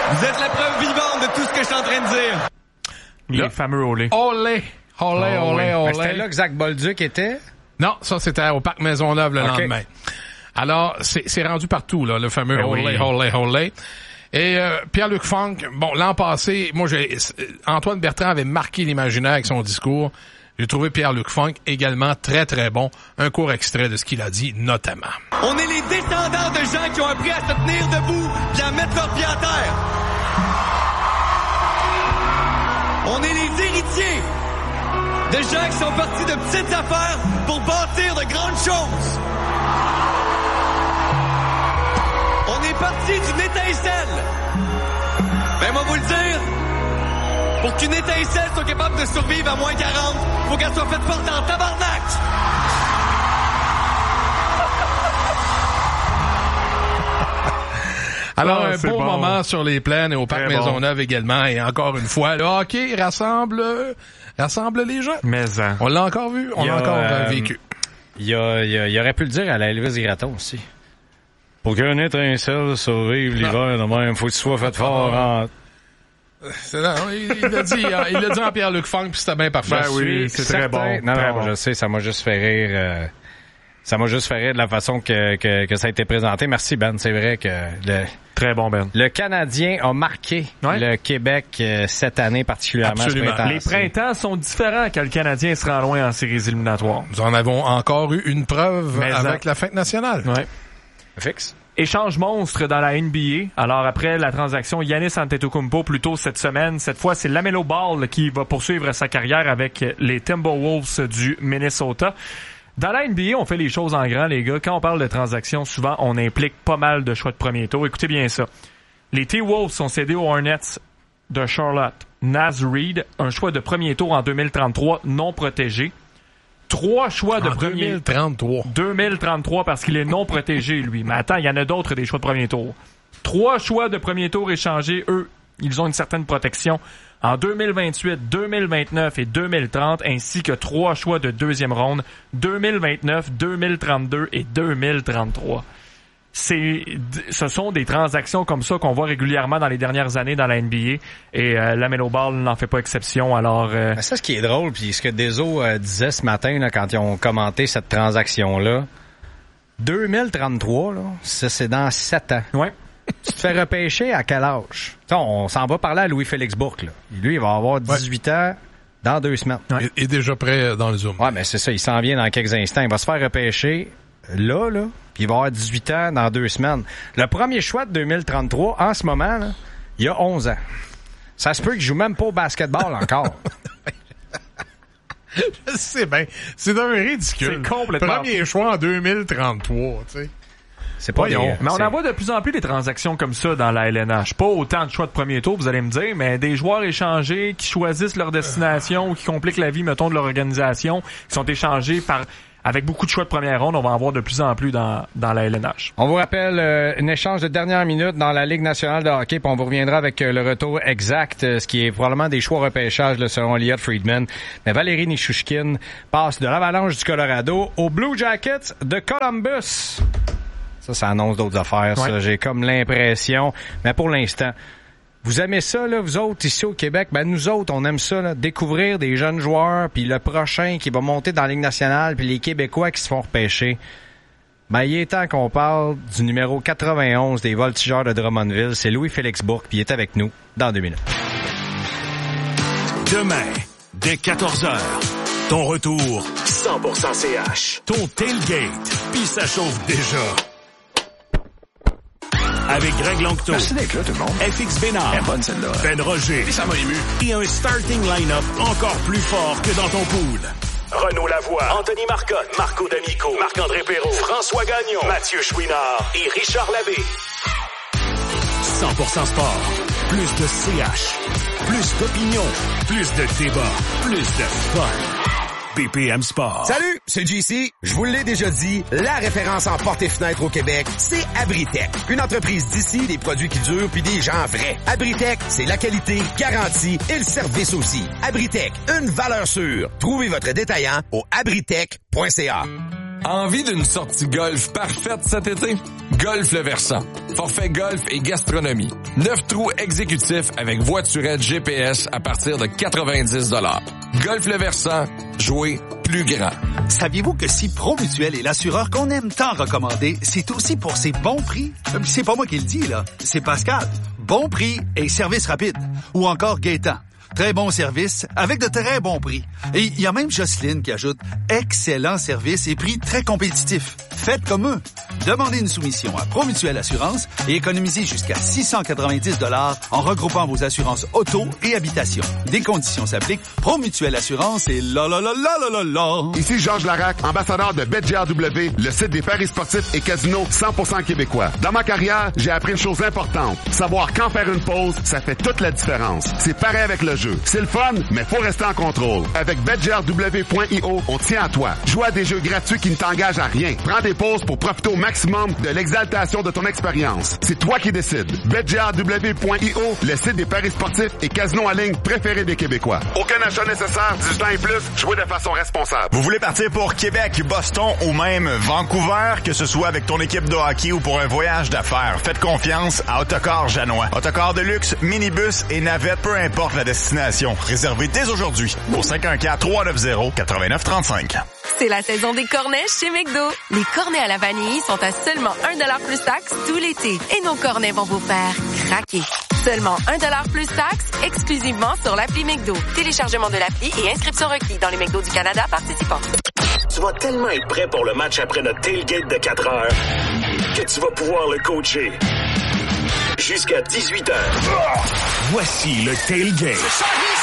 Vous êtes la preuve vivante de tout ce que je suis en train de dire. Les fameux olé. Olé. C'était là que Zach Bolduc était? Non, ça, c'était au Parc Maisonneuve le lendemain. Alors, c'est rendu partout, là, le fameux olé. Et Pierre-Luc Funk, bon, l'an passé, Antoine Bertrand avait marqué l'imaginaire avec son discours. J'ai trouvé Pierre-Luc Funk également très, très bon. Un court extrait de ce qu'il a dit, notamment. On est les descendants de gens qui ont appris à se tenir debout et à mettre leurs pieds à terre. On est les héritiers de gens qui sont partis de petites affaires pour bâtir de grandes choses. On est parti d'une étincelle. Ben, moi, vous le dire, pour qu'une étincelle soit capable de survivre à moins 40, faut qu'elle soit faite forte en tabarnak. Alors, un beau moment sur les plaines et au Parc Maisonneuve également. Et encore une fois, le hockey rassemble les gens. Mais on l'a encore vu, on l'a encore vécu. Il aurait pu le dire à la Elvis Gratton aussi. Pour qu'un étincelle survive l'hiver de même, faut que tu sois fait fort en... Il l'a dit en Pierre-Luc Funk, puis c'était bien parfait. Ben oui, c'est très bon. Non, je sais, ça m'a juste fait rire. Ça m'a juste fait rire de la façon que ça a été présenté. Merci, Ben. C'est vrai que très bon, Ben. Le Canadien a marqué le Québec cette année particulièrement. Absolument. Les printemps sont différents quand le Canadien se rend loin en séries éliminatoires. Nous en avons encore eu une preuve avec la fête nationale. Ouais. Fixe. Échange monstre dans la NBA. Alors après la transaction Giannis Antetokounmpo plus tôt cette semaine, cette fois c'est LaMelo Ball qui va poursuivre sa carrière avec les Timberwolves du Minnesota. Dans la NBA, on fait les choses en grand, les gars. Quand on parle de transactions, souvent on implique pas mal de choix de premier tour. Écoutez bien ça. Les T-Wolves sont cédés aux Hornets de Charlotte. Naz Reid, un choix de premier tour en 2033 non protégé. 3 choix de premier... 2033 parce qu'il est non protégé, lui. Mais attends, il y en a d'autres des choix de premier tour. 3 choix de premier tour échangés, eux, ils ont une certaine protection en 2028, 2029 et 2030, ainsi que 3 choix de deuxième ronde, 2029, 2032 et 2033. Ce sont des transactions comme ça qu'on voit régulièrement dans les dernières années dans la NBA et LaMelo Ball n'en fait pas exception. Alors ça, ce qui est drôle, puis ce que Deso disait ce matin là, quand ils ont commenté cette transaction-là, 2033, là, ça c'est dans 7 ans. Ouais. Tu te fais repêcher à quel âge? T'sais, on s'en va parler à Louis-Félix Bourque. Là. Lui, il va avoir 18 ans dans 2 semaines. Ouais. Il est déjà prêt dans le Zoom. Ouais, mais c'est ça, il s'en vient dans quelques instants. Il va se faire repêcher là, puis il va avoir 18 ans dans 2 semaines. Le premier choix de 2033, en ce moment, là, il a 11 ans. Ça se peut qu'il joue même pas au basketball encore. Je sais bien. C'est d'un ridicule. C'est complètement... Premier choix en 2033, tu sais. C'est pas mais on en voit de plus en plus des transactions comme ça dans la LNH. Pas autant de choix de premier tour, vous allez me dire, mais des joueurs échangés qui choisissent leur destination ou qui compliquent la vie, mettons, de leur organisation, qui sont échangés avec beaucoup de choix de première ronde, on va en voir de plus en plus dans la LNH. On vous rappelle un échange de dernière minute dans la Ligue nationale de hockey, puis on vous reviendra avec le retour exact, ce qui est probablement des choix repêchage là, selon Elliot Friedman. Mais Valérie Nichushkin passe de l'Avalanche du Colorado aux Blue Jackets de Columbus. Ça annonce d'autres affaires, ça. Ouais. J'ai comme l'impression. Mais pour l'instant, vous aimez ça, là, vous autres, ici au Québec? Ben, nous autres, on aime ça, là, découvrir des jeunes joueurs, puis le prochain qui va monter dans la Ligue nationale, puis les Québécois qui se font repêcher. Ben, il est temps qu'on parle du numéro 91 des Voltigeurs de Drummondville. C'est Louis-Félix Bourque, puis il est avec nous dans 2 minutes. Demain, dès 14h, ton retour 100% CH. Ton tailgate, puis ça chauffe déjà. Avec Greg Langto. Merci d'être là, tout le monde. FX Bénard. Elle est bonne, celle-là. Ben Roger. Et ça m'a ému. Et un starting line-up encore plus fort que dans ton pool. Renaud Lavoie, Anthony Marcotte, Marco D'Amico, Marc-André Perrault, François Gagnon, Mathieu Chouinard et Richard Labbé. 100% sport. Plus de CH. Plus d'opinion. Plus de débat. Plus de fun. BPM Sport. Salut, c'est JC. Je vous l'ai déjà dit, la référence en portes et fenêtres au Québec, c'est Abritech. Une entreprise d'ici, des produits qui durent puis des gens vrais. Abritech, c'est la qualité, garantie et le service aussi. Abritech, une valeur sûre. Trouvez votre détaillant au abritech.ca. Envie d'une sortie golf parfaite cet été? Golf Le Versant. Forfait golf et gastronomie. 9 trous exécutifs avec voiturette GPS à partir de 90 $. Golf Le Versant. Jouer plus grand. Saviez-vous que si Promutuel est l'assureur qu'on aime tant recommander, c'est aussi pour ses bons prix? C'est pas moi qui le dis, là. C'est Pascal. Bon prix et service rapide. Ou encore Gaétan. Très bon service, avec de très bons prix. Et il y a même Jocelyne qui ajoute « Excellent service et prix très compétitifs. Faites comme eux. » Demandez une soumission à Promutuel Assurance et économisez jusqu'à 690 $ en regroupant vos assurances auto et habitation. Des conditions s'appliquent. Promutuel Assurance et la. Ici Georges Larac, ambassadeur de BetGRW, le site des paris sportifs et casinos 100% québécois. Dans ma carrière, j'ai appris une chose importante. Savoir quand faire une pause, ça fait toute la différence. C'est pareil avec le jeu. C'est le fun, mais faut rester en contrôle. Avec BetGRW.io, on tient à toi. Joue à des jeux gratuits qui ne t'engagent à rien. Prends des pauses pour profiter au maximum de l'exaltation de ton expérience. C'est toi qui décides. BetGRW.io, le site des paris sportifs et casinos en ligne préférés des Québécois. Aucun achat nécessaire, 18 ans et plus, jouez de façon responsable. Vous voulez partir pour Québec, Boston ou même Vancouver, que ce soit avec ton équipe de hockey ou pour un voyage d'affaires, faites confiance à Autocar Janois. Autocar de luxe, minibus et navette, peu importe la destination. Réservez dès aujourd'hui au 514-390-8935. C'est la saison des cornets chez McDo. Les cornets à la vanille sont à seulement 1$ plus taxe tout l'été. Et nos cornets vont vous faire craquer. Seulement 1$ plus taxe, exclusivement sur l'appli McDo. Téléchargement de l'appli et inscription requis dans les McDo du Canada participants. Tu vas tellement être prêt pour le match après notre tailgate de 4 heures que tu vas pouvoir le coacher. Jusqu'à 18h. Voici le tailgate.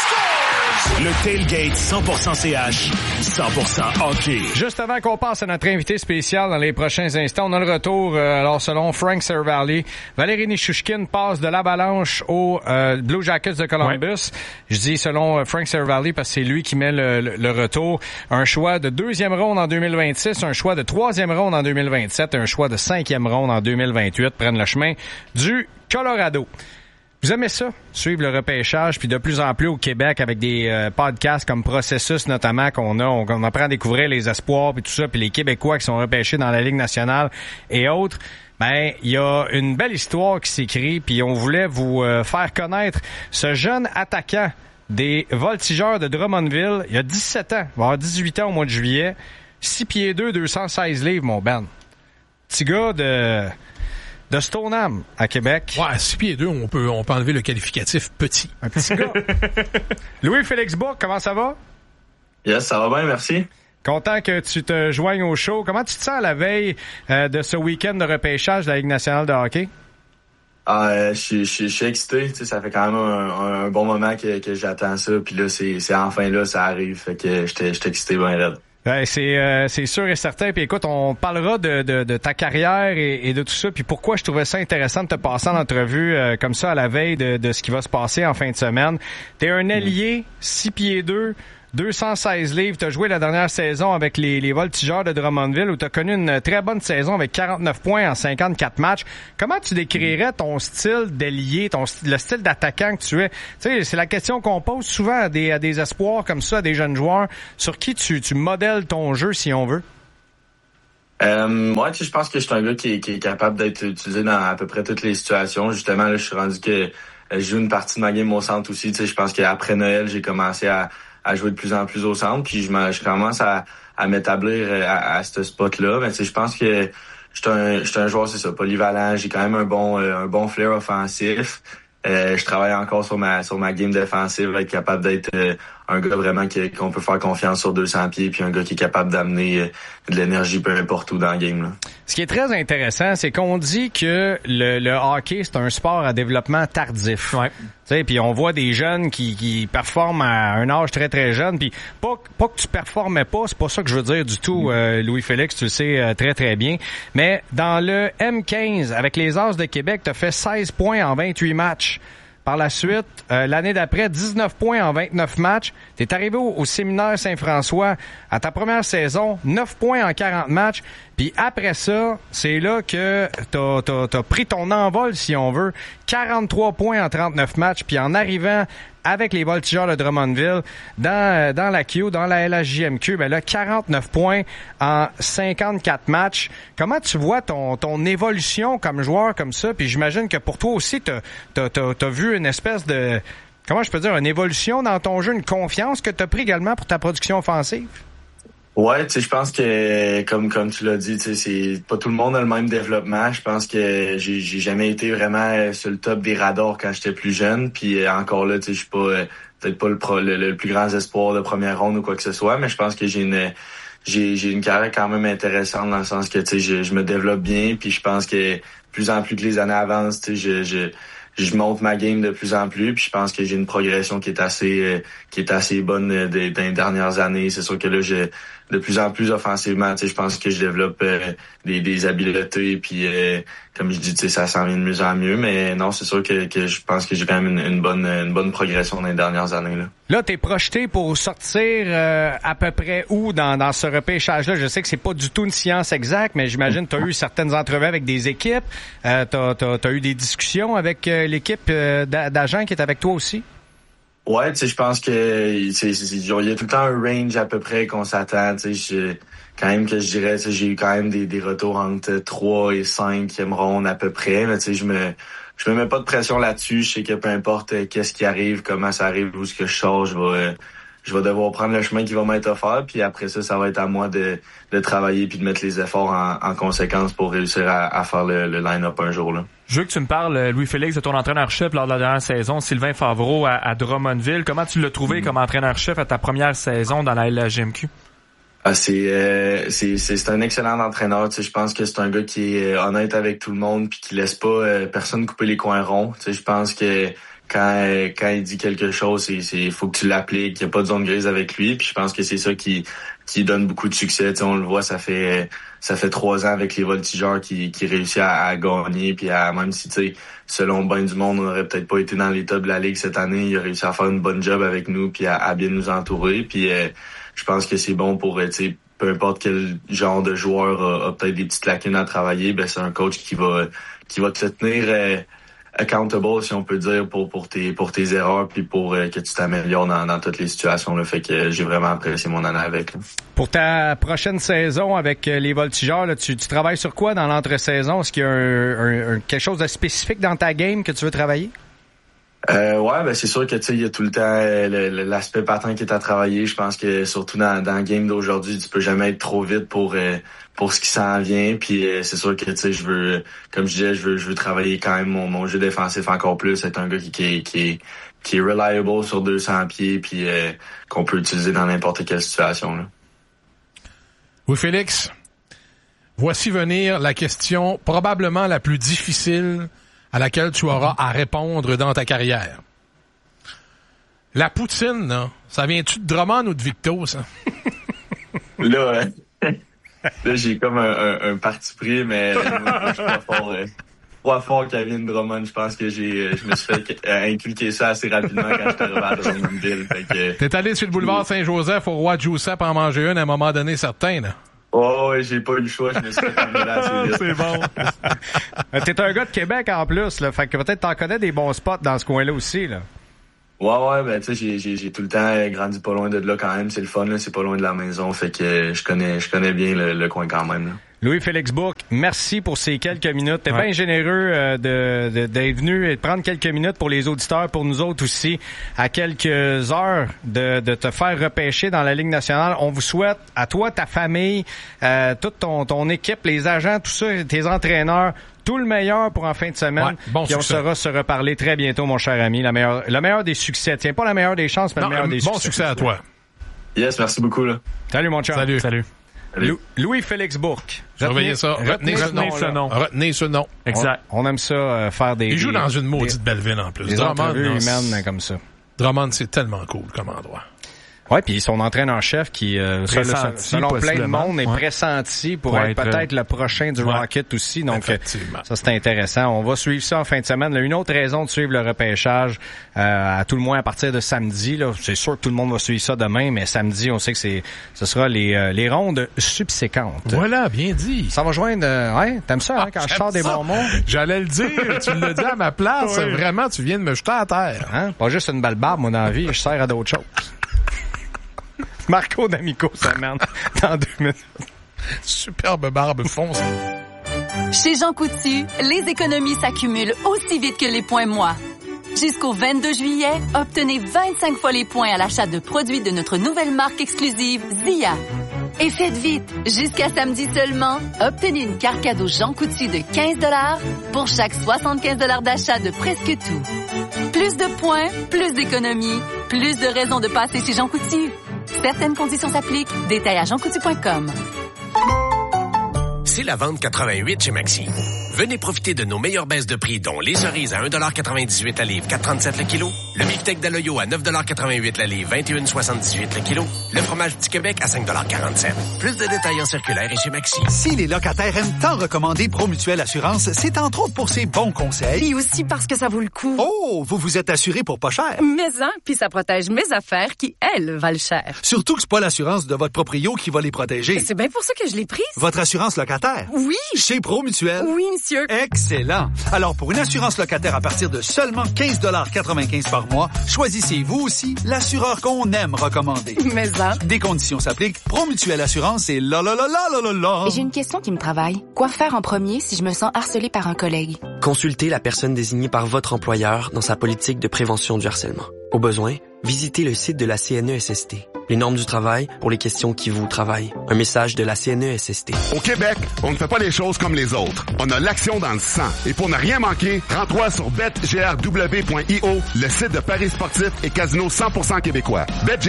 Le tailgate 100% CH, 100% hockey. Juste avant qu'on passe à notre invité spécial dans les prochains instants, on a le retour, alors selon Frank Seravalli, Valérie Nichushkin passe de l'Avalanche aux Blue Jackets de Columbus. Ouais. Je dis selon Frank Seravalli parce que c'est lui qui met le retour. Un choix de 2e ronde en 2026, un choix de 3e ronde en 2027, un choix de 5e ronde en 2028 prennent le chemin du Colorado. Vous aimez ça? Suivre le repêchage, puis de plus en plus au Québec avec des podcasts comme Processus notamment on apprend à découvrir les espoirs puis tout ça, puis les Québécois qui sont repêchés dans la Ligue nationale et autres. Ben, il y a une belle histoire qui s'écrit, puis on voulait vous faire connaître ce jeune attaquant des Voltigeurs de Drummondville. Il a 17 ans, il va avoir 18 ans au mois de juillet. 6 pieds 2, 216 livres, mon Ben. Petit gars de Stoneham, à Québec. Ouais, 6 pieds 2, on peut enlever le qualificatif petit. Un petit gars. Louis-Félix Bourque, comment ça va? Yes, ça va bien, merci. Content que tu te joignes au show. Comment tu te sens à la veille de ce week-end de repêchage de la Ligue nationale de hockey? Je suis excité. Tu sais, ça fait quand même un bon moment que j'attends ça. Puis là, c'est enfin là, ça arrive. Fait que j'étais excité bien raide. C'est sûr et certain. Puis écoute, on parlera de ta carrière et de tout ça. Puis pourquoi je trouvais ça intéressant de te passer en entrevue comme ça à la veille de ce qui va se passer en fin de semaine. T'es un ailier, 6 pieds 2, 216 livres. T'as joué la dernière saison avec les Voltigeurs de Drummondville où t'as connu une très bonne saison avec 49 points en 54 matchs. Comment tu décrirais ton style d'ailier, le style d'attaquant que tu es? Tu sais, c'est la question qu'on pose souvent à des espoirs comme ça, à des jeunes joueurs. Sur qui tu modèles ton jeu, si on veut? Moi, je pense que je suis un gars qui est capable d'être utilisé dans à peu près toutes les situations. Justement, là, je suis rendu que je joue une partie de ma game au centre aussi. Tu sais, je pense qu'après Noël, j'ai commencé à jouer de plus en plus au centre, puis je commence à m'établir à ce spot-là. Mais tu sais, je pense que je suis un joueur, c'est ça, polyvalent. J'ai quand même un bon flair offensif. Je travaille encore sur ma game défensive, être capable d'être un gars vraiment qu'on peut faire confiance sur 200 pieds, puis un gars qui est capable d'amener de l'énergie peu importe où dans le game, là. Ce qui est très intéressant, c'est qu'on dit que le hockey, c'est un sport à développement tardif. Ouais. Tu sais, puis on voit des jeunes qui performent à un âge très très jeune, puis pas que tu performais pas, c'est pas ça que je veux dire du tout, Louis-Félix, tu le sais très très bien. Mais dans le M15 avec les As de Québec, t'as fait 16 points en 28 matchs. Par la suite, l'année d'après, 19 points en 29 matchs. T'es arrivé au séminaire Saint-François à ta première saison, 9 points en 40 matchs. Puis après ça, c'est là que t'as pris ton envol, si on veut. 43 points en 39 matchs. Puis en arrivant avec les Voltigeurs de Drummondville dans la Q, dans la LHJMQ. Ben là, 49 points en 54 matchs. Comment tu vois ton évolution comme joueur comme ça? Puis j'imagine que pour toi aussi, t'as vu une espèce de... Comment je peux dire? Une évolution dans ton jeu, une confiance que t'as pris également pour ta production offensive? Ouais, tu sais, je pense que comme tu l'as dit, tu sais, c'est pas tout le monde a le même développement. Je pense que j'ai jamais été vraiment sur le top des radars quand j'étais plus jeune. Puis encore là, tu sais, je suis pas peut-être pas le plus grand espoir de première ronde ou quoi que ce soit, mais je pense que j'ai une carrière quand même intéressante dans le sens que tu sais, je me développe bien. Puis je pense que plus en plus que les années avancent, tu sais, je monte ma game de plus en plus, puis je pense que j'ai une progression qui est assez bonne dans les dernières années. C'est sûr que là, de plus en plus offensivement, tu sais, je pense que je développe des habiletés, puis comme je dis, tu sais, ça s'en vient de mieux en mieux. Mais non, c'est sûr que je pense que j'ai quand même une bonne progression dans les dernières années. Là, t'es projeté pour sortir à peu près où dans ce repêchage-là? Je sais que c'est pas du tout une science exacte, mais j'imagine que t'as eu certaines entrevues avec des équipes. T'as eu des discussions avec l'équipe d'agents qui est avec toi aussi? Ouais, tu sais, je pense que il y a tout le temps un range à peu près qu'on s'attend. Tu sais, quand même que je dirais, tu sais, j'ai eu quand même des retours entre 3 et 5e ronde à peu près. Mais tu sais, je me mets pas de pression là-dessus. Je sais que peu importe qu'est-ce qui arrive, comment ça arrive, où ce que je sors, je vais devoir prendre le chemin qui va m'être offert. Puis après ça va être à moi de travailler puis de mettre les efforts en conséquence pour réussir à faire le line-up un jour là. Je veux que tu me parles, Louis-Félix, de ton entraîneur-chef lors de la dernière saison, Sylvain Favreau à Drummondville. Comment tu l'as trouvé comme entraîneur-chef à ta première saison dans la LHJMQ? C'est un excellent entraîneur. Tu sais, je pense que c'est un gars qui est honnête avec tout le monde puis qui laisse pas personne couper les coins ronds. Tu sais, je pense que quand il dit quelque chose, c'est faut que tu l'appliques. Il n'y a pas de zone grise avec lui. Puis je pense que c'est ça qui donne beaucoup de succès. Tu sais, on le voit, ça fait 3 ans avec les Voltigeurs qui réussit à gagner. Puis même si, tu sais, selon ben du monde, on n'aurait peut-être pas été dans les tops de la Ligue cette année, il a réussi à faire une bonne job avec nous puis à bien nous entourer. Puis je pense que c'est bon pour, tu sais, peu importe quel genre de joueur a peut-être des petites lacunes à travailler, ben c'est un coach qui va te tenir accountable, si on peut dire, pour tes erreurs puis pour que tu t'améliores dans toutes les situations là. Fait que j'ai vraiment apprécié mon année avec là. Pour ta prochaine saison avec les Voltigeurs, là, tu travailles sur quoi dans l'entre-saison? Est-ce qu'il y a quelque chose de spécifique dans ta game que tu veux travailler? Ouais, ben c'est sûr que tu sais, il y a tout le temps l'aspect patin qui est à travailler. Je pense que surtout dans le game d'aujourd'hui, tu peux jamais être trop vite pour ce qui s'en vient. Puis c'est sûr que tu sais, comme je disais, je veux travailler quand même mon jeu défensif encore plus. Être un gars qui est reliable sur 200 pieds, puis qu'on peut utiliser dans n'importe quelle situation là. Oui, Félix. Voici venir la question probablement la plus difficile à laquelle tu auras à répondre dans ta carrière. La poutine, là, ça vient-tu de Drummond ou de Victo, ça? Là, j'ai comme un parti pris, mais moi, je suis pas fort Kevin Drummond. Je pense que je me suis fait inculquer ça assez rapidement quand j'étais arrivé à Drummondville. T'es allé sur le boulevard Saint-Joseph au Roi Giuseppe en manger une à un moment donné certain, là. Oh, ouais, j'ai pas eu le choix, je me suis fait amener là assez vite. C'est bon. T'es un gars de Québec en plus, là. Fait que peut-être t'en connais des bons spots dans ce coin-là aussi, là. Ouais, ben tu sais, j'ai tout le temps grandi pas loin de là quand même. C'est le fun, là, c'est pas loin de la maison. Fait que je connais bien le coin quand même, là. Louis-Félix Bourque, merci pour ces quelques minutes. T'es bien généreux d'être venu et de prendre quelques minutes pour les auditeurs, pour nous autres aussi, à quelques heures de te faire repêcher dans la Ligue nationale. On vous souhaite, à toi, ta famille, toute ton équipe, les agents, tout ça, tes entraîneurs, tout le meilleur pour en fin de semaine. Ouais, bon puis on saura se reparler très bientôt, mon cher ami. Le meilleur des succès. Tiens, pas la meilleure des chances, mais le meilleur des succès. Bon succès à toi. Yes, merci beaucoup, là. Salut, mon chum. Salut. Louis-Félix Bourque. Surveillez ça. Retenez ce nom. Retenez ce nom. Exact. On aime ça faire des... Il joue dans une maudite belle ville en plus. Des entrevues humaines comme ça. Drummond, c'est tellement cool comme endroit. Ouais, puis son entraîneur-chef qui, selon plein de monde, est pressenti pour être peut-être le prochain du Rocket aussi. Donc, ça, c'est intéressant. On va suivre ça en fin de semaine. Là, une autre raison de suivre le repêchage, à tout le moins à partir de samedi. Là, c'est sûr que tout le monde va suivre ça demain, mais samedi, on sait que ce sera les rondes subséquentes. Voilà, bien dit. Ça va joindre... t'aimes ça, hein, quand je sors des bons mots? J'allais le dire. Tu l'as dit à ma place. Oui. Vraiment, tu viens de me jeter à terre. Hein? Pas juste une belle barbe, moi, dans la vie. Je sers à d'autres choses. Marco D'Amico s'amène dans 2 minutes. Superbe barbe fonce. Chez Jean Coutu, les économies s'accumulent aussi vite que les points moi. Jusqu'au 22 juillet, obtenez 25 fois les points à l'achat de produits de notre nouvelle marque exclusive Zia. Et faites vite, jusqu'à samedi seulement, obtenez une carte cadeau Jean Coutu de 15 $ pour chaque 75 $ d'achat de presque tout. Plus de points, plus d'économies, plus de raisons de passer chez Jean Coutu. Certaines conditions s'appliquent. Détails à jeancoutu.com. C'est la vente 88 chez Maxi. Venez profiter de nos meilleures baisses de prix, dont les cerises à 1,98 $ la livre, 4,37 le kilo. Le beefsteak d'Aloyo à 9,88 $ la livre, 21,78 le kilo. Le fromage Petit Québec à 5,47 $. Plus de détails en circulaire et chez Maxi. Si les locataires aiment tant recommander Promutuelle Assurance, c'est entre autres pour ses bons conseils. Et aussi parce que ça vaut le coup. Oh, vous vous êtes assuré pour pas cher. Mais puis ça protège mes affaires qui, elles, valent cher. Surtout que c'est pas l'assurance de votre proprio qui va les protéger. C'est bien pour ça que je l'ai prise. Votre assurance locataire. Oui. Chez Promutuelle. Oui, monsieur. Excellent. Alors, pour une assurance locataire à partir de seulement 15,95 $ par mois, choisissez vous aussi l'assureur qu'on aime recommander. Mais des conditions s'appliquent. Promutuelle Assurance et la. J'ai une question qui me travaille. Quoi faire en premier si je me sens harcelée par un collègue? Consultez la personne désignée par votre employeur dans sa politique de prévention du harcèlement. Au besoin, visitez le site de la CNESST. Les normes du travail pour les questions qui vous travaillent. Un message de la CNESST. Au Québec, on ne fait pas les choses comme les autres. On a l'action dans le sang. Et pour ne rien manquer, rends-toi sur betgrw.io, le site de paris sportifs et casino 100% québécois.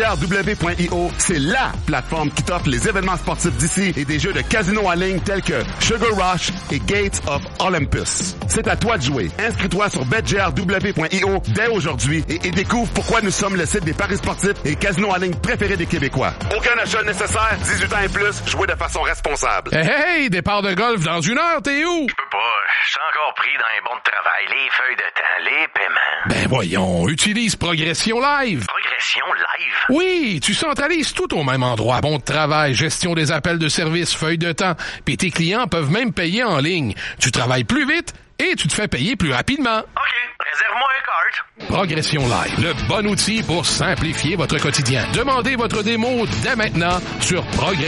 betgrw.io, c'est LA plateforme qui t'offre les événements sportifs d'ici et des jeux de casino en ligne tels que Sugar Rush et Gates of Olympus. C'est à toi de jouer. Inscris-toi sur betgrw.io dès aujourd'hui et découvre pourquoi nous sommes le site des paris sportifs et casinos en ligne préférés des Québécois. Aucun achat nécessaire, 18 ans et plus, jouez de façon responsable. Hey, départ de golf dans 1 heure, t'es où? Je peux pas, je suis encore pris dans les bons de travail, les feuilles de temps, les paiements. Ben voyons, utilise Progression Live. Progression Live? Oui, tu centralises tout au même endroit. Bon de travail, gestion des appels de service, feuilles de temps, puis tes clients peuvent même payer en ligne. Tu travailles plus vite et tu te fais payer plus rapidement. OK, réserve-moi un carte. Progression Live, le bon outil pour simplifier votre quotidien. Demandez votre démo dès maintenant sur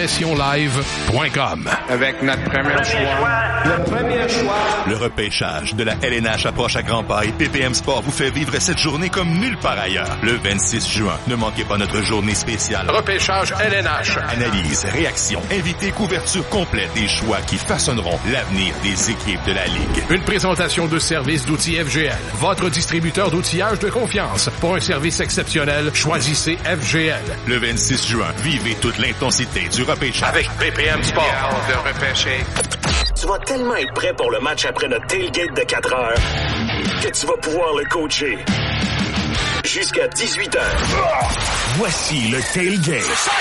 progressionlive.com. Avec notre premier choix. Le premier choix. Le repêchage de la LNH approche à grands pas et PPM Sport vous fait vivre cette journée comme nulle part ailleurs. Le 26 juin, ne manquez pas notre journée spéciale. Repêchage LNH. Analyse, réaction, invités, couverture complète des choix qui façonneront l'avenir des équipes de la Ligue. Une présentation de service d'outils FGL. Votre distributeur d'outillage de confiance. Pour un service exceptionnel, choisissez FGL. Le 26 juin, vivez toute l'intensité du repêchage. Avec BPM Sport. De repêcher. Tu vas tellement être prêt pour le match après notre tailgate de 4 heures que tu vas pouvoir le coacher. Jusqu'à 18h. Voici le tailgate.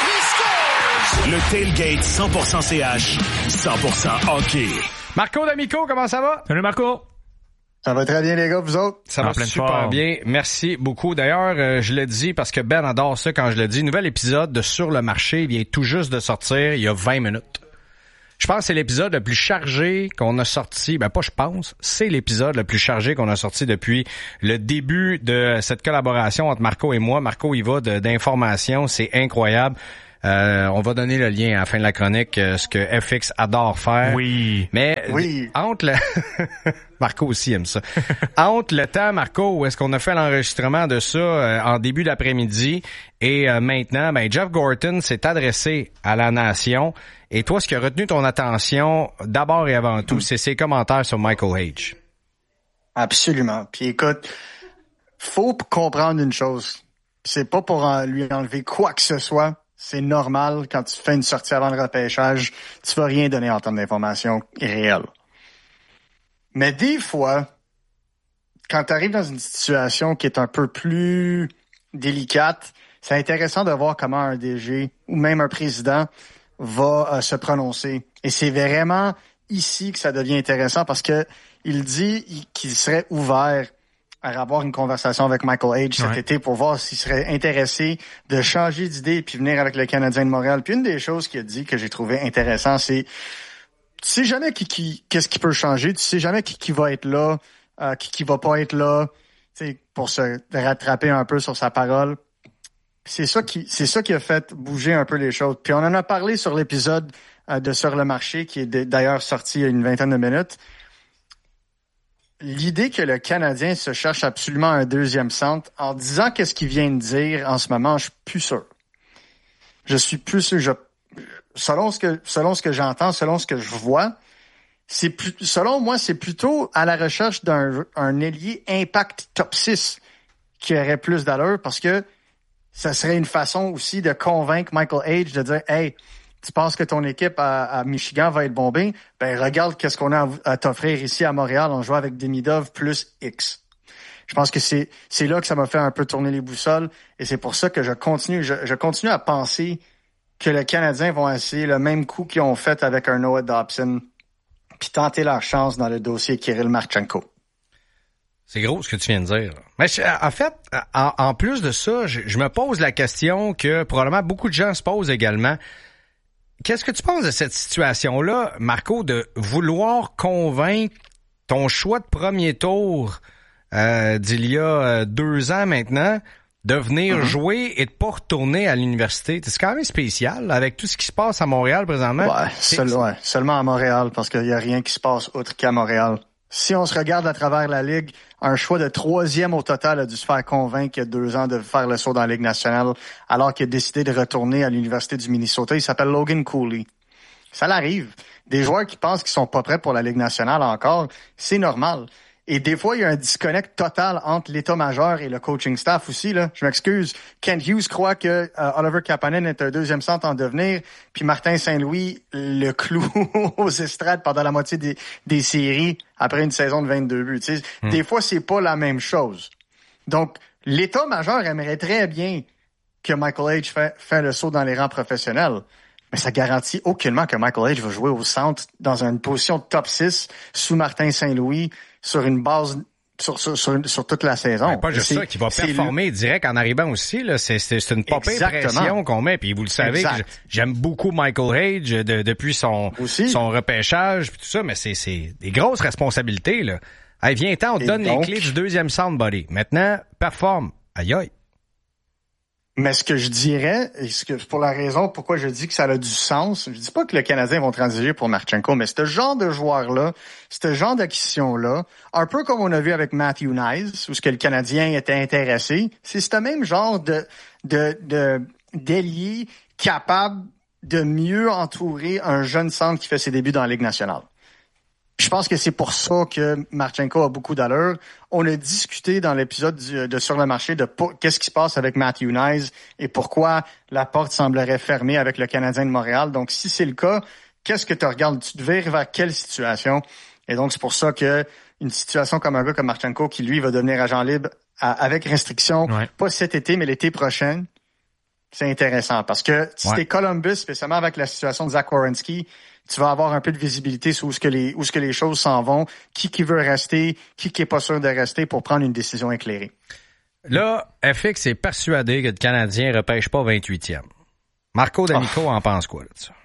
Le tailgate 100% CH, 100% hockey. Marco D'Amico, comment ça va? Salut Marco. Ça va très bien, les gars, vous autres? Ça va super bien. Merci beaucoup. D'ailleurs, je le dis parce que Ben adore ça quand je le dis. Nouvel épisode de Sur le marché vient tout juste de sortir il y a 20 minutes. Je pense que c'est l'épisode le plus chargé qu'on a sorti. Ben, pas je pense. C'est l'épisode le plus chargé qu'on a sorti depuis le début de cette collaboration entre Marco et moi. Marco, il va d'informations. C'est incroyable. On va donner le lien à la fin de la chronique, ce que FX adore faire. Oui. Mais entre le... Marco aussi aime ça. Entre le temps, Marco, où est-ce qu'on a fait l'enregistrement de ça en début d'après-midi et maintenant, ben Jeff Gorton s'est adressé à la nation. Et toi, ce qui a retenu ton attention, d'abord et avant tout, c'est ses commentaires sur Michael H. Absolument. Puis écoute, faut comprendre une chose. C'est pas pour lui enlever quoi que ce soit. C'est normal, quand tu fais une sortie avant le repêchage, tu vas rien donner en termes d'informations réelles. Mais des fois, quand tu arrives dans une situation qui est un peu plus délicate, c'est intéressant de voir comment un DG ou même un président va se prononcer. Et c'est vraiment ici que ça devient intéressant parce que il dit qu'il serait ouvert à avoir une conversation avec Michael H. cet été pour voir s'il serait intéressé de changer d'idée puis venir avec le Canadien de Montréal. Puis une des choses qu'il a dit que j'ai trouvé intéressant, c'est tu sais jamais qu'est-ce qui peut changer, tu sais jamais qui va être là, qui va pas être là, tu sais, pour se rattraper un peu sur sa parole. C'est ça qui a fait bouger un peu les choses. Puis on en a parlé sur l'épisode de Sur le marché, qui est d'ailleurs sorti il y a une vingtaine de minutes. L'idée que le Canadien se cherche absolument un deuxième centre, en disant qu'est-ce qu'il vient de dire en ce moment, je suis plus sûr. Je suis plus sûr. Selon ce que j'entends, selon ce que je vois, selon moi, c'est plutôt à la recherche d'un ailier impact top 6 qui aurait plus d'allure, parce que ça serait une façon aussi de convaincre Michael H. de dire « Hey, tu penses que ton équipe à Michigan va être bombée? Ben regarde qu'est-ce qu'on a à t'offrir ici à Montréal en jouant avec Demidov plus X. » Je pense que c'est là que ça m'a fait un peu tourner les boussoles, et c'est pour ça que je continue à penser que les Canadiens vont essayer le même coup qu'ils ont fait avec un Noah Dobson, puis tenter leur chance dans le dossier Kirill Marchenko. C'est gros ce que tu viens de dire. Mais en fait, en plus de ça, je me pose la question que probablement beaucoup de gens se posent également. Qu'est-ce que tu penses de cette situation-là, Marco, de vouloir convaincre ton choix de premier tour d'il y a 2 ans maintenant de venir jouer et de pas retourner à l'université? C'est quand même spécial avec tout ce qui se passe à Montréal présentement. Ouais, seulement à Montréal, parce qu'il y a rien qui se passe autre qu'à Montréal. Si on se regarde à travers la Ligue, un choix de 3e au total a dû se faire convaincre il y a 2 ans de faire le saut dans la Ligue nationale, alors qu'il a décidé de retourner à l'Université du Minnesota. Il s'appelle Logan Cooley. Ça l'arrive. Des joueurs qui pensent qu'ils sont pas prêts pour la Ligue nationale encore, c'est normal. Et des fois, il y a un disconnect total entre l'état-major et le coaching staff aussi, là. Je m'excuse. Kent Hughes croit que Oliver Kapanen est un deuxième centre en devenir, puis Martin Saint-Louis le cloue aux estrades pendant la moitié des séries après une saison de 22 buts. Tu sais, des fois, c'est pas la même chose. Donc, l'état-major aimerait très bien que Michael H. fait le saut dans les rangs professionnels. Mais ça garantit aucunement que Michael H. va jouer au centre dans une position de top 6 sous Martin Saint-Louis sur une base sur toute la saison. Ben, pas juste ça, qui va performer direct en arrivant aussi. Là, c'est une pas pire pression qu'on met. Puis vous le savez, que j'aime beaucoup Michael H. depuis son repêchage puis tout ça, mais c'est des grosses responsabilités. Là. Hey, viens-t'en, on te donne les clés du deuxième centre, buddy. Maintenant, performe. Aïe aïe. Mais ce que je dirais, et pour la raison pourquoi je dis que ça a du sens, je dis pas que les Canadiens vont transiger pour Marchenko, mais ce genre de joueur-là, ce genre d'acquisition-là, un peu comme on a vu avec Matthew Knies, où ce que le Canadien était intéressé, c'est ce même genre d'ailier capable de mieux entourer un jeune centre qui fait ses débuts dans la Ligue nationale. Je pense que c'est pour ça que Marchenko a beaucoup d'allure. On a discuté dans l'épisode de Sur le marché de qu'est-ce qui se passe avec Matthew Knies et pourquoi la porte semblerait fermée avec le Canadien de Montréal. Donc, si c'est le cas, qu'est-ce que tu regardes? Tu te vires vers quelle situation? Et donc, c'est pour ça que une situation comme un gars comme Marchenko, qui lui va devenir agent libre avec restriction, pas cet été, mais l'été prochain, c'est intéressant. Parce que si t'es Columbus, spécialement avec la situation de Zach Werenski, tu vas avoir un peu de visibilité sur où ce que les choses s'en vont, qui veut rester, qui est pas sûr de rester pour prendre une décision éclairée. Là, FX est persuadé que le Canadien repêche pas 28e. Marco D'Amico en pense quoi là, de ça?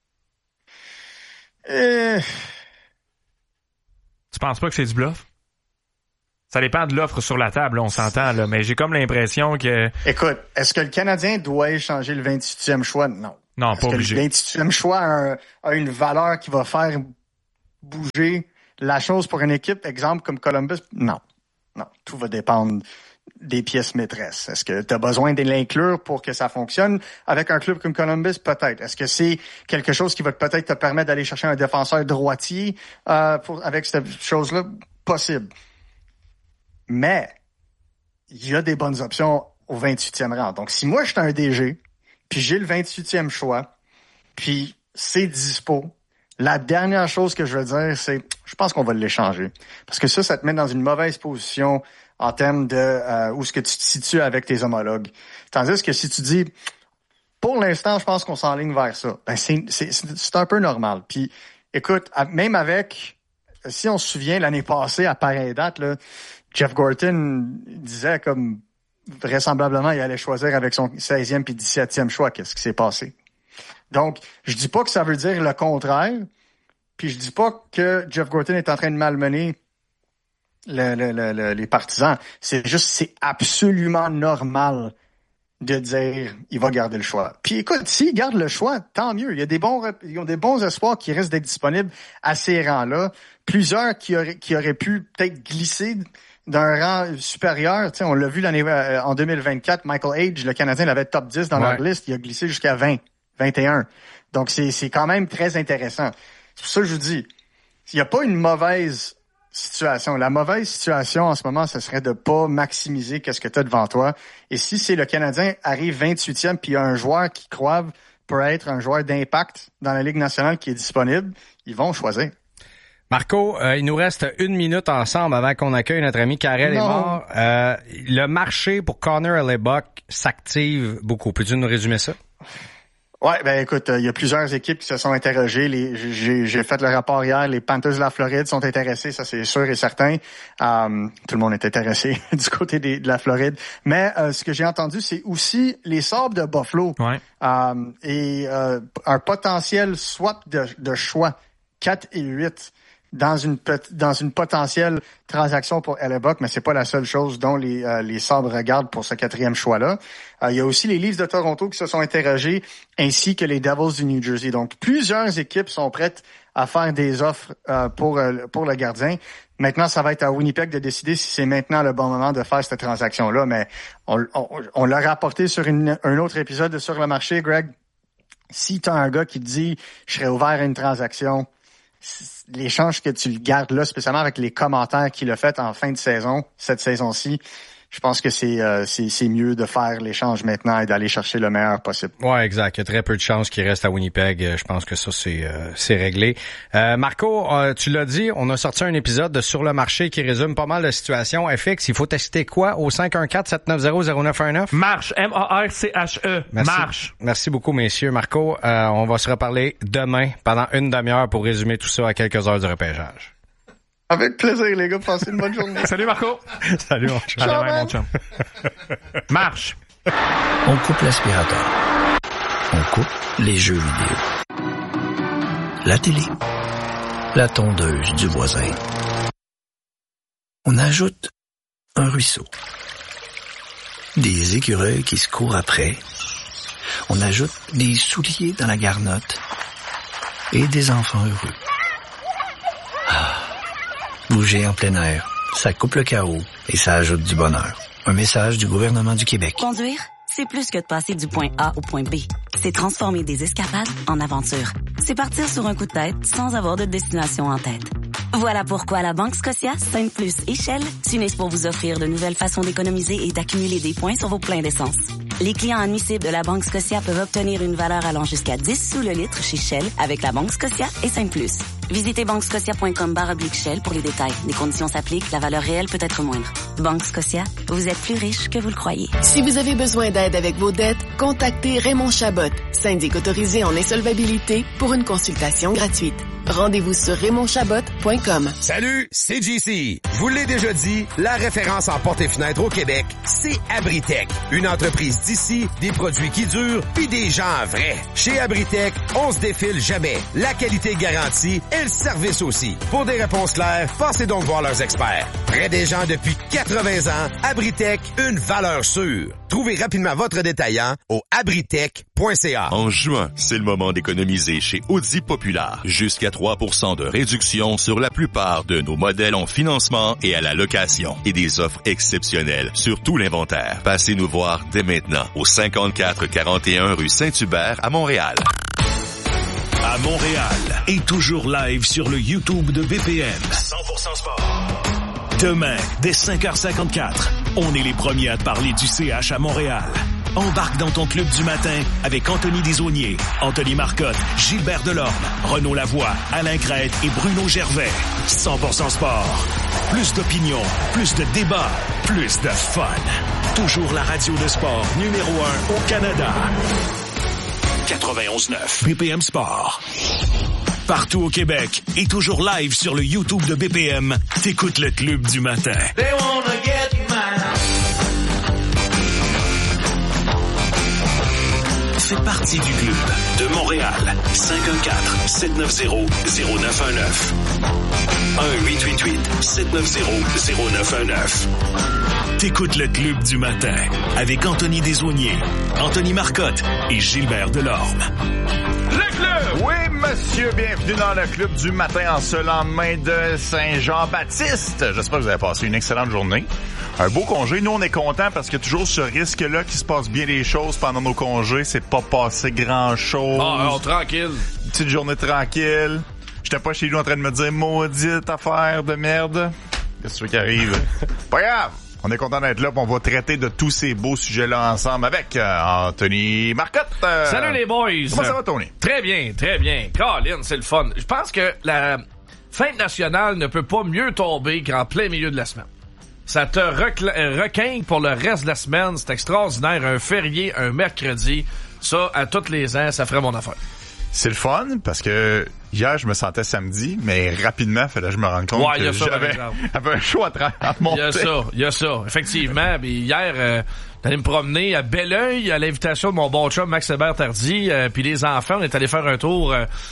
Tu penses pas que c'est du bluff? Ça dépend de l'offre sur la table, là, on s'entend, là, mais j'ai comme l'impression que... Écoute, est-ce que le Canadien doit échanger le 28e choix? Non. Non, pas obligé. Le 28e choix a une valeur qui va faire bouger la chose pour une équipe, exemple comme Columbus? Non. Non, tout va dépendre des pièces maîtresses. Est-ce que tu as besoin de l'inclure pour que ça fonctionne? Avec un club comme Columbus, peut-être. Est-ce que c'est quelque chose qui va peut-être te permettre d'aller chercher un défenseur droitier avec cette chose-là? Possible. Mais il y a des bonnes options au 28e rang. Donc, si moi, je suis un DG, puis j'ai le 28e choix, puis c'est dispo, la dernière chose que je veux dire, c'est je pense qu'on va l'échanger. Parce que ça te met dans une mauvaise position en termes de où est-ce que tu te situes avec tes homologues. Tandis que si tu dis, pour l'instant, je pense qu'on s'enligne vers ça, ben c'est un peu normal. Puis, écoute, même avec, si on se souvient, l'année passée, à pareille date, là, Jeff Gorton disait comme vraisemblablement, il allait choisir avec son 16e puis 17e choix. Qu'est-ce qui s'est passé? Donc, je dis pas que ça veut dire le contraire, puis je dis pas que Jeff Gorton est en train de malmener les partisans. C'est juste, c'est absolument normal de dire, il va garder le choix. Puis écoute, s'il garde le choix, tant mieux. Il y a ils ont des bons espoirs qui restent d'être disponibles à ces rangs-là. Plusieurs qui auraient pu peut-être glisser d'un rang supérieur. Tu sais, on l'a vu en 2024, Michael Age, le Canadien, l'avait top 10 dans leur liste. Il a glissé jusqu'à 20, 21. Donc, c'est quand même très intéressant. C'est pour ça que je vous dis, il n'y a pas une mauvaise situation. La mauvaise situation en ce moment, ce serait de pas maximiser qu'est-ce que tu as devant toi. Et si c'est le Canadien arrive 28e puis il y a un joueur qui croit peut être un joueur d'impact dans la Ligue nationale qui est disponible, ils vont choisir. Marco, il nous reste 1 minute ensemble avant qu'on accueille notre ami Karel est mort. Le marché pour Connor Hellebuyck s'active beaucoup. Peux-tu nous résumer ça? Ouais, ben écoute, il y a plusieurs équipes qui se sont interrogées. J'ai fait le rapport hier. Les Panthers de la Floride sont intéressés, ça c'est sûr et certain. Tout le monde est intéressé du côté de la Floride. Mais ce que j'ai entendu, c'est aussi les Sabres de Buffalo et un potentiel swap de choix 4 et 8 dans une potentielle transaction pour Hellebuyck, mais c'est pas la seule chose dont les Sabres regardent pour ce 4e choix-là. Il y a aussi les Leafs de Toronto qui se sont interrogés, ainsi que les Devils du New Jersey. Donc, plusieurs équipes sont prêtes à faire des offres pour le gardien. Maintenant, ça va être à Winnipeg de décider si c'est maintenant le bon moment de faire cette transaction-là, mais on l'a rapporté sur un autre épisode de Sur le marché, Greg. Si tu as un gars qui te dit « je serais ouvert à une transaction », l'échange que tu le gardes là, spécialement avec les commentaires qu'il a fait en fin de saison, cette saison-ci, je pense que c'est mieux de faire l'échange maintenant et d'aller chercher le meilleur possible. Ouais, exact. Il y a très peu de chances qu'il reste à Winnipeg. Je pense que ça, c'est réglé. Marco, tu l'as dit, on a sorti un épisode de Sur le marché qui résume pas mal la situation. FX, il faut tester quoi au 514-790-0919? Marche. M-A-R-C-H-E. Marche. Merci beaucoup, messieurs. Marco, on va se reparler demain pendant une demi-heure pour résumer tout ça à quelques heures du repêchage. Avec plaisir, les gars. Passez une bonne journée. Salut, Marco. Salut, mon chum. À demain, mon chum. Marche. On coupe l'aspirateur. On coupe les jeux vidéo. La télé. La tondeuse du voisin. On ajoute un ruisseau. Des écureuils qui se courent après. On ajoute des souliers dans la garnotte. Et des enfants heureux. Bouger en plein air, ça coupe le chaos et ça ajoute du bonheur. Un message du gouvernement du Québec. Conduire, c'est plus que de passer du point A au point B. C'est transformer des escapades en aventures. C'est partir sur un coup de tête sans avoir de destination en tête. Voilà pourquoi la Banque Scotia, Sainte-Plus et Shell s'unissent pour vous offrir de nouvelles façons d'économiser et d'accumuler des points sur vos pleins d'essence. Les clients admissibles de la Banque Scotia peuvent obtenir une valeur allant jusqu'à 10 sous le litre chez Shell avec la Banque Scotia et Sainte-Plus. Visitez banquescotia.com/Shell pour les détails. Les conditions s'appliquent, la valeur réelle peut être moindre. Banque Scotia, vous êtes plus riche que vous le croyez. Si vous avez besoin d'aide avec vos dettes, contactez Raymond Chabot, syndic autorisé en insolvabilité, pour une consultation gratuite. Rendez-vous sur RaymondChabot.com. Salut, c'est JC. Je vous l'ai déjà dit, la référence en portes et fenêtres au Québec, c'est Abritech. Une entreprise d'ici, des produits qui durent, puis des gens vrais. Chez Abritech, on se défile jamais. La qualité garantie et le service aussi. Pour des réponses claires, passez donc voir leurs experts. Près des gens depuis 80 ans, Abritech, une valeur sûre. Trouvez rapidement votre détaillant au abritech.ca. En juin, c'est le moment d'économiser chez Audi Populaire. Jusqu'à 3% de réduction sur la plupart de nos modèles en financement et à la location. Et des offres exceptionnelles sur tout l'inventaire. Passez nous voir dès maintenant au 5441 rue Saint-Hubert à Montréal. À Montréal et toujours live sur le YouTube de BPM. 100% sport. Demain, dès 5h54, on est les premiers à te parler du CH à Montréal. Embarque dans ton club du matin avec Anthony Desaulniers, Anthony Marcotte, Gilbert Delorme, Renaud Lavoie, Alain Crête et Bruno Gervais. 100% sport. Plus d'opinion, plus de débats, plus de fun. Toujours la radio de sport numéro 1 au Canada. 91.9 BPM Sport. Partout au Québec et toujours live sur le YouTube de BPM, t'écoutes le club du matin. They wanna get mine. Fais partie du club de Montréal. 514-790-0919. 1-888-790-0919. T'écoutes le club du matin avec Anthony Desaulniers, Anthony Marcotte et Gilbert Delorme. Le club! Oui, monsieur, bienvenue dans le club du matin en ce lendemain de Saint-Jean-Baptiste. J'espère que vous avez passé une excellente journée. Un beau congé. Nous, on est contents parce qu'il y a toujours ce risque-là qu'il se passe bien les choses pendant nos congés. C'est pas passé grand-chose. Ah, tranquille. Une petite journée tranquille. J'étais pas chez lui en train de me dire maudite affaire de merde. Qu'est-ce que qui arrive? Pas grave. On est content d'être là, puis on va traiter de tous ces beaux sujets-là ensemble avec Anthony Marcotte. Salut les boys! Comment ça va, Tony? Très bien, très bien. Colin, c'est le fun. Je pense que la fête nationale ne peut pas mieux tomber qu'en plein milieu de la semaine. Ça te requinque pour le reste de la semaine. C'est extraordinaire. Un férié, un mercredi. Ça, à tous les ans, ça ferait mon affaire. C'est le fun, parce que hier, je me sentais samedi, mais rapidement, il fallait que je me rende compte que j'avais un show à monter. Il y a ça. Effectivement. Puis hier, j'allais me promener à Belleuil à l'invitation de mon bon chum Max Hébert Tardy. Puis les enfants, on est allé faire un tour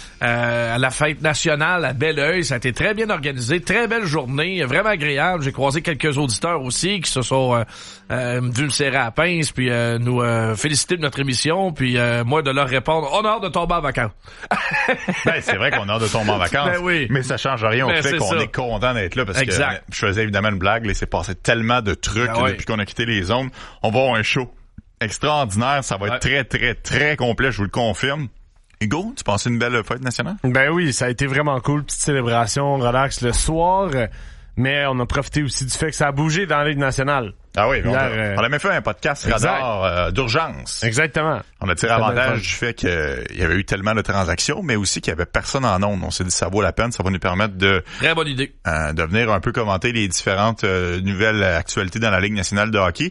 à la fête nationale à Belleuil. Ça a été très bien organisé. Très belle journée. Vraiment agréable. J'ai croisé quelques auditeurs aussi qui se sont venus me serrer à la pince puis nous féliciter de notre émission. Puis moi, de leur répondre, on a hâte de tomber en vacances. Ben, c'est vrai qu'on a hâte de tomber en vacances. Ben oui. Mais ça change rien au fait qu'on est content d'être là parce que je faisais évidemment une blague. Il s'est passé tellement de trucs depuis qu'on a quitté les zones. On va avoir un show extraordinaire. Ça va être très, très, très complet. Je vous le confirme. Hugo, tu pensais une belle fête nationale? Ben oui, ça a été vraiment cool. Petite célébration, relax le soir. Mais on a profité aussi du fait que ça a bougé dans la Ligue nationale. Ah oui, on a même fait un podcast radar d'urgence. Exactement. On a tiré avantage du fait qu'il y avait eu tellement de transactions, mais aussi qu'il y avait personne en ondes. On s'est dit ça vaut la peine, ça va nous permettre de... Très bonne idée. De venir un peu commenter les différentes nouvelles actualités dans la Ligue nationale de hockey.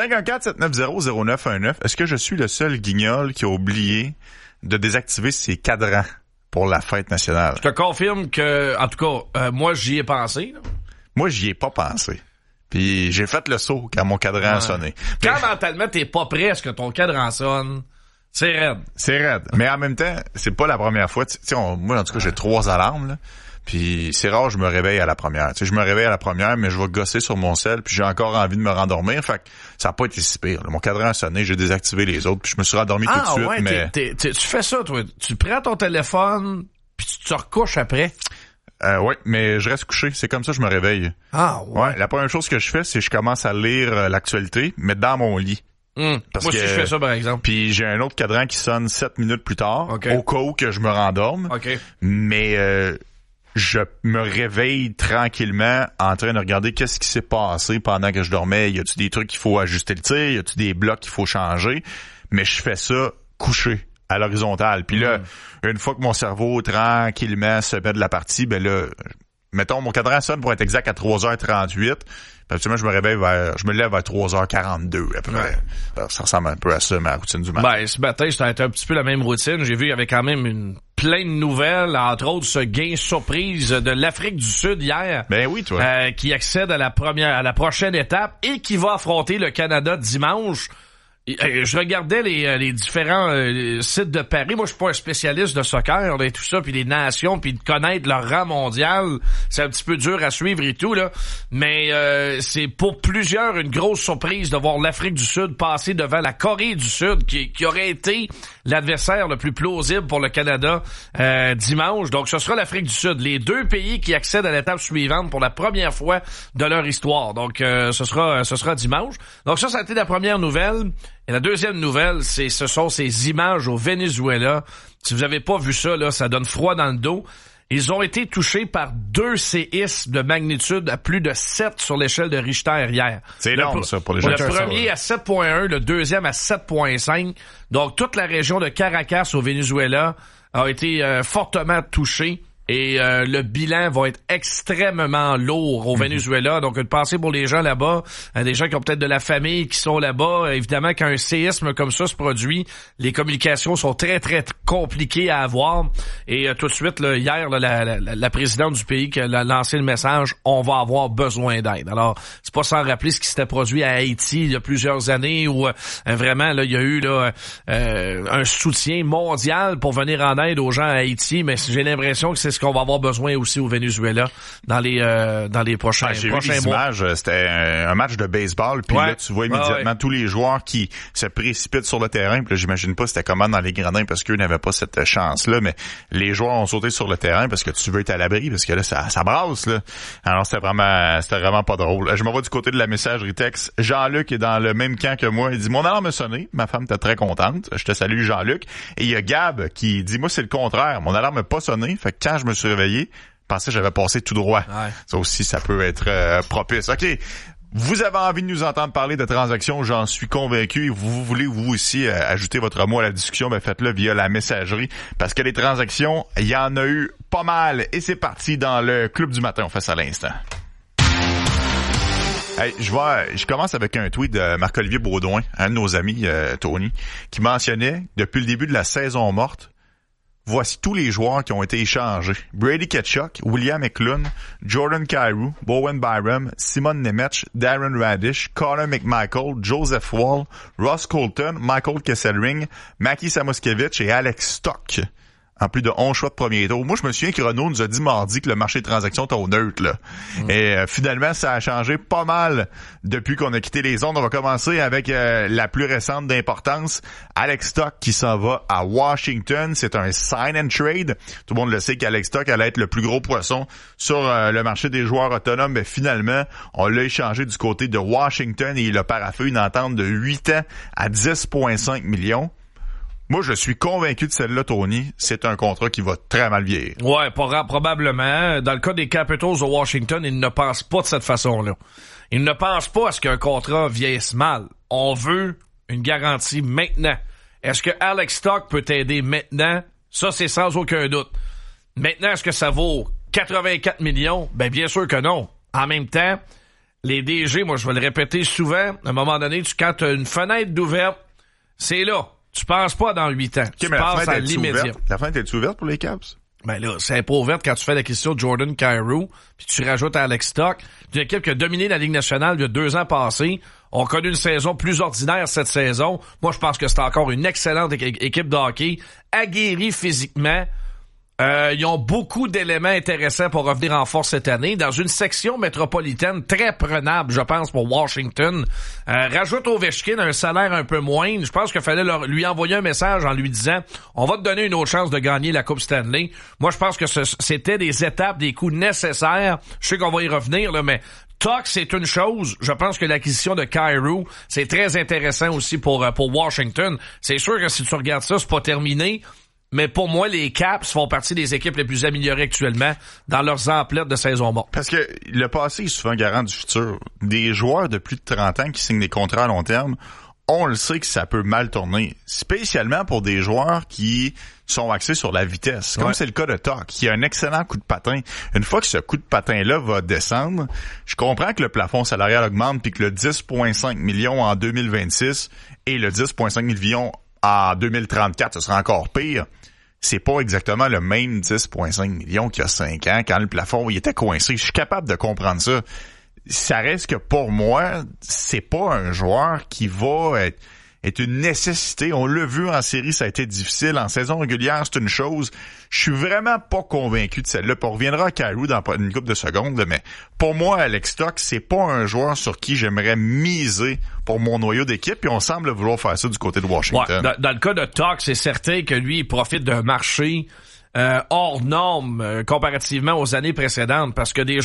514-790-0919. Est-ce que je suis le seul guignol qui a oublié de désactiver ses cadrans pour la fête nationale? Je te confirme que, en tout cas, moi, j'y ai pensé. Là. Moi, j'y ai pas pensé. Puis j'ai fait le saut quand mon cadran a sonné. Quand mentalement, t'es pas prêt à ce que ton cadran sonne, c'est raide. C'est raide. Mais en même temps, c'est pas la première fois. Moi, en tout cas, j'ai 3 alarmes, là. Puis c'est rare, je me réveille à la première. Tu sais, je me réveille à la première, mais je vais gosser sur mon sel, puis j'ai encore envie de me rendormir. Fait que ça a pas été si pire. Mon cadran a sonné, j'ai désactivé les autres, puis je me suis rendormi tout de suite. Ouais, mais tu fais ça, toi. Tu prends ton téléphone, puis tu te recouches après. Oui, mais je reste couché. C'est comme ça que je me réveille. Ah, ouais. La première chose que je fais, c'est que je commence à lire l'actualité, mais dans mon lit. Parce que, je fais ça, par exemple. Puis j'ai un autre cadran qui sonne 7 minutes plus tard, au cas où que je me rendorme. Mais je me réveille tranquillement en train de regarder qu'est-ce qui s'est passé pendant que je dormais. Y a-tu des trucs qu'il faut ajuster le tir? Y a-tu des blocs qu'il faut changer? Mais je fais ça couché à l'horizontale. Puis là, une fois que mon cerveau tranquillement se met de la partie, ben là, mettons, mon cadran sonne pour être exact à 3h38. Puis absolument, je me lève vers 3h42 à peu près. Ça ressemble un peu à ça, ma routine du matin. Ben, ce matin, c'était un petit peu la même routine. J'ai vu qu'il y avait quand même plein de nouvelles, entre autres ce gain surprise de l'Afrique du Sud hier. Ben oui, toi. Qui accède à la prochaine étape et qui va affronter le Canada dimanche. Je regardais les différents sites de paris. Moi, je suis pas un spécialiste de soccer, et tout ça, puis les nations, puis de connaître leur rang mondial, c'est un petit peu dur à suivre et tout là. Mais c'est pour plusieurs une grosse surprise de voir l'Afrique du Sud passer devant la Corée du Sud, qui aurait été l'adversaire le plus plausible pour le Canada dimanche. Donc, ce sera l'Afrique du Sud, les 2 pays qui accèdent à l'étape suivante pour la première fois de leur histoire. Donc, ce sera dimanche. Donc, ça a été la première nouvelle. Et la deuxième nouvelle, ce sont ces images au Venezuela. Si vous avez pas vu ça, là, ça donne froid dans le dos. Ils ont été touchés par 2 séismes de magnitude à plus de 7 sur l'échelle de Richter hier. C'est énorme, ça, pour les gens. Le premier à 7.1, le deuxième à 7.5. Donc, toute la région de Caracas au Venezuela a été fortement touchée. Et le bilan va être extrêmement lourd au Venezuela. Donc, une pensée pour les gens là-bas, des gens qui ont peut-être de la famille qui sont là-bas. Évidemment, quand un séisme comme ça se produit, les communications sont très, très compliquées à avoir. Et tout de suite, là, hier, là, la présidente du pays qui a lancé le message « On va avoir besoin d'aide ». Alors, c'est pas sans rappeler ce qui s'était produit à Haïti il y a plusieurs années où vraiment, là, il y a eu là un soutien mondial pour venir en aide aux gens à Haïti. Mais j'ai l'impression que c'est ce qu'on va avoir besoin aussi au Venezuela dans les prochains mois. J'ai vu les images, c'était un match de baseball, puis là, tu vois immédiatement tous les joueurs qui se précipitent sur le terrain, puis là, j'imagine pas c'était comment dans les gradins parce qu'eux n'avaient pas cette chance-là, mais les joueurs ont sauté sur le terrain parce que tu veux être à l'abri, parce que là, ça brasse, là. Alors, c'était vraiment pas drôle. Je me vois du côté de la messagerie texte. Jean-Luc est dans le même camp que moi. Il dit, mon alarme a sonné. Ma femme était très contente. Je te salue, Jean-Luc. Et il y a Gab qui dit, moi, c'est le contraire. Mon alarme n'a pas sonné. Fait que quand je me suis réveillé, je pensais que j'avais passé tout droit. Ouais. Ça aussi, ça peut être propice. OK. Vous avez envie de nous entendre parler de transactions, j'en suis convaincu. Et vous voulez, vous aussi, ajouter votre mot à la discussion, ben faites-le via la messagerie. Parce que les transactions, il y en a eu pas mal. Et c'est parti dans le Club du matin. On fait ça à l'instant. Hey, je commence avec un tweet de Marc-Olivier Baudouin, un de nos amis, Tony, qui mentionnait, depuis le début de la saison morte, voici tous les joueurs qui ont été échangés. Brady Tkachuk, William Eklund, Jordan Kyrou, Bowen Byram, Simon Nemec, Darren Radish, Connor McMichael, Joseph Wall, Ross Colton, Michael Kesselring, Maki Samoskevich et Alex Stock. En plus de 11 choix de premier tour. Moi, je me souviens que Renaud nous a dit mardi que le marché de transactions était au neutre, là. Et finalement, ça a changé pas mal depuis qu'on a quitté les ondes. On va commencer avec la plus récente d'importance. Alex Stock qui s'en va à Washington. C'est un sign and trade. Tout le monde le sait qu'Alex Stock allait être le plus gros poisson sur le marché des joueurs autonomes. Mais finalement, on l'a échangé du côté de Washington et il a paraphé une entente de 8 ans à 10,5 millions. Moi, je suis convaincu de celle-là, Tony. C'est un contrat qui va très mal vieillir. Ouais, probablement. Dans le cas des Capitals de Washington, ils ne pensent pas de cette façon-là. Ils ne pensent pas à ce qu'un contrat vieillisse mal. On veut une garantie maintenant. Est-ce que Alex Stock peut t'aider maintenant? Ça, c'est sans aucun doute. Maintenant, est-ce que ça vaut 84 millions? Ben, bien sûr que non. En même temps, les DG, moi, je vais le répéter souvent, à un moment donné, quand tu as une fenêtre d'ouverte, c'est là. Tu penses pas dans 8 ans. Tu penses à l'immédiat. La fenêtre est ouverte pour les Caps? Ben là, c'est pas ouverte quand tu fais l'acquisition de Jordan Kyrou, puis tu rajoutes Alex Stock. Une équipe qui a dominé la Ligue nationale il y a 2 ans passés. On connu une saison plus ordinaire cette saison. Moi, je pense que c'est encore une excellente équipe de hockey, aguerrie physiquement. Ils ont beaucoup d'éléments intéressants pour revenir en force cette année. Dans une section métropolitaine très prenable, je pense, pour Washington. Rajoute Ovechkin un salaire un peu moindre. Je pense qu'il fallait lui envoyer un message en lui disant « On va te donner une autre chance de gagner la Coupe Stanley ». Moi, je pense que c'était des étapes, des coups nécessaires. Je sais qu'on va y revenir, là, mais Tuck, c'est une chose. Je pense que l'acquisition de Kyrou, c'est très intéressant aussi pour Washington. C'est sûr que si tu regardes ça, c'est pas terminé. Mais pour moi, les Caps font partie des équipes les plus améliorées actuellement dans leurs emplettes de saison morte. Parce que le passé est souvent garant du futur. Des joueurs de plus de 30 ans qui signent des contrats à long terme, on le sait que ça peut mal tourner. Spécialement pour des joueurs qui sont axés sur la vitesse. Comme c'est le cas de Tuck, qui a un excellent coup de patin. Une fois que ce coup de patin-là va descendre, je comprends que le plafond salarial augmente puis que le 10,5 millions en 2026 et le 10,5 millions en 2034, ce sera encore pire. C'est pas exactement le même 10,5 millions qu'il y a 5 ans, quand le plafond il était coincé. Je suis capable de comprendre ça. Ça reste que pour moi, c'est pas un joueur qui va être une nécessité. On l'a vu en série, ça a été difficile. En saison régulière, c'est une chose. Je suis vraiment pas convaincu de celle-là. Puis on reviendra à Kyrou dans une couple de secondes, là, mais pour moi, Alex Stock, c'est pas un joueur sur qui j'aimerais miser pour mon noyau d'équipe, puis on semble vouloir faire ça du côté de Washington. Ouais, dans le cas de Tuck, c'est certain que lui, il profite d'un marché hors norme comparativement aux années précédentes, parce que des